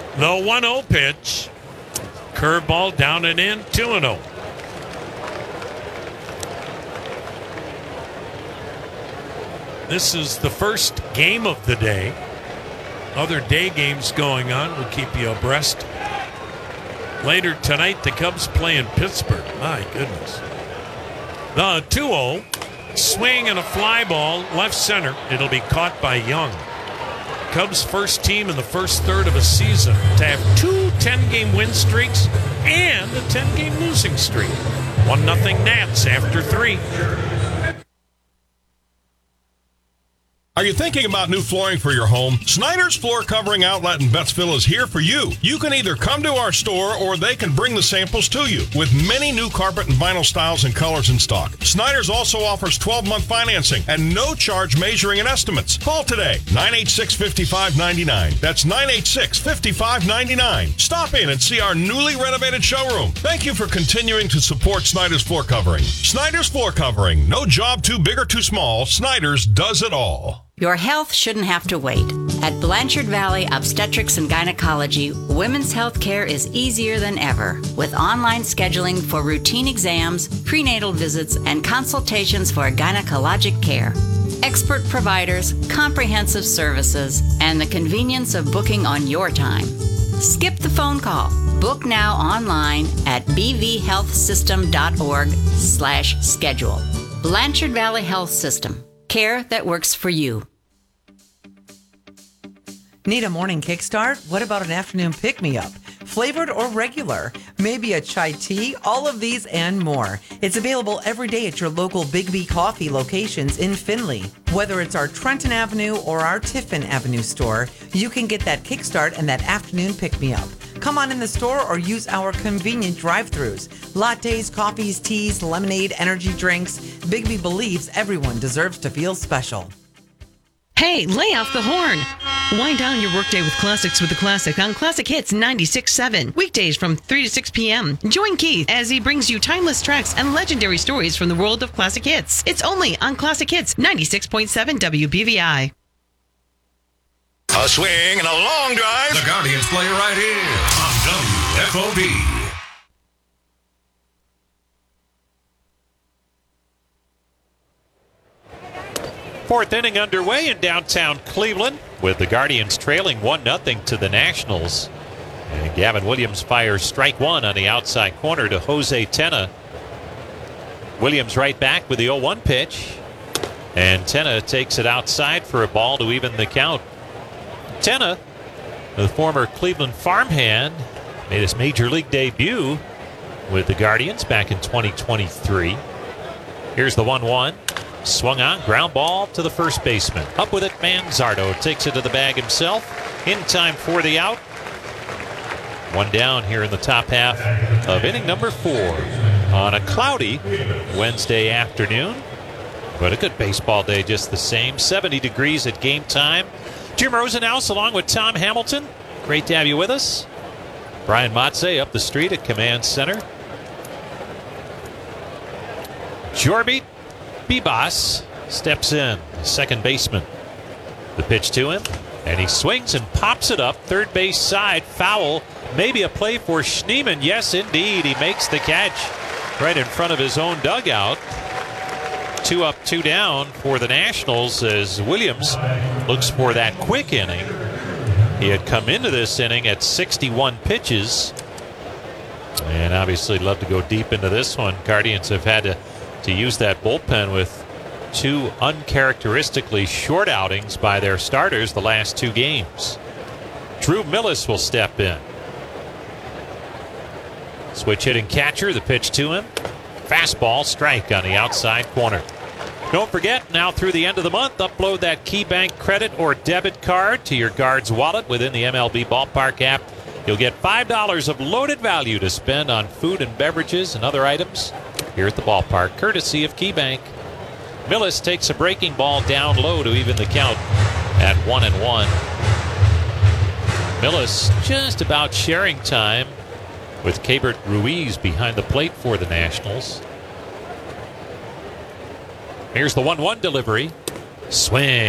The 1-0 pitch. Curveball down and in, 2-0. This is the first game of the day. Other day games going on. We'll keep you abreast. Later tonight, the Cubs play in Pittsburgh. My goodness. The 2-0. Swing and a fly ball, left center. It'll be caught by Young. Cubs' first team in the first third of a season to have 2 10-game win streaks and a 10-game losing streak. 1-0 Nats after 3. Are you thinking about new flooring for your home? Snyder's Floor Covering Outlet in Bettsville is here for you. You can either come to our store or they can bring the samples to you with many new carpet and vinyl styles and colors in stock. Snyder's also offers 12-month financing and no charge measuring and estimates. Call today, 986-5599. That's 986-5599. Stop in and see our newly renovated showroom. Thank you for continuing to support Snyder's Floor Covering. Snyder's Floor Covering. No job too big or too small. Snyder's does it all. Your health shouldn't have to wait. At Blanchard Valley Obstetrics and Gynecology, women's health care is easier than ever, with online scheduling for routine exams, prenatal visits, and consultations for gynecologic care. Expert providers, comprehensive services, and the convenience of booking on your time. Skip the phone call. Book now online at bvhealthsystem.org/schedule. Blanchard Valley Health System. Care that works for you. Need a morning kickstart? What about an afternoon pick-me-up? Flavored or regular? Maybe a chai tea? All of these and more. It's available every day at your local Big B Coffee locations in Findlay. Whether it's our Trenton Avenue or our Tiffin Avenue store, you can get that kickstart and that afternoon pick-me-up. Come on in the store or use our convenient drive-thrus. Lattes, coffees, teas, lemonade, energy drinks. Big B believes everyone deserves to feel special. Hey, lay off the horn. Wind down your workday with classics with the Classic on Classic Hits 96.7. Weekdays from 3 to 6 p.m. Join Keith as he brings you timeless tracks and legendary stories from the world of classic hits. It's only on Classic Hits 96.7 WBVI. A swing and a long drive. The Guardians play right here on WFOD. Fourth inning underway in downtown Cleveland with the Guardians trailing 1-0 to the Nationals. And Gavin Williams fires strike one on the outside corner to Jose Tena. Williams right back with the 0-1 pitch. And Tena takes it outside for a ball to even the count. Tena, the former Cleveland farmhand, made his major league debut with the Guardians back in 2023. Here's the 1-1. Swung on, ground ball to the first baseman. Up with it, Manzardo takes it to the bag himself. In time for the out. One down here in the top half of inning number 4 on a cloudy Wednesday afternoon. But a good baseball day just the same. 70 degrees at game time. Jim Rosenhaus along with Tom Hamilton. Great to have you with us. Brian Motze up the street at Command Center. Jorby Bibas steps in, second baseman. The pitch to him, and he swings and pops it up. Third base side, foul. Maybe a play for Schneemann. Yes, indeed. He makes the catch right in front of his own dugout. 2 up, 2 down for the Nationals as Williams looks for that quick inning. He had come into this inning at 61 pitches. And obviously love to go deep into this one. Guardians have had to use that bullpen with 2 uncharacteristically short outings by their starters the last 2 games. Drew Millis will step in. Switch hitting catcher, the pitch to him. Fastball, strike on the outside corner. Don't forget, now through the end of the month, upload that KeyBank credit or debit card to your Guards wallet within the MLB Ballpark app. You'll get $5 of loaded value to spend on food and beverages and other items here at the ballpark, courtesy of KeyBank. Millis takes a breaking ball down low to even the count at 1-1. Millis just about sharing time with Keibert Ruiz behind the plate for the Nationals. Here's the 1-1 delivery. Swing.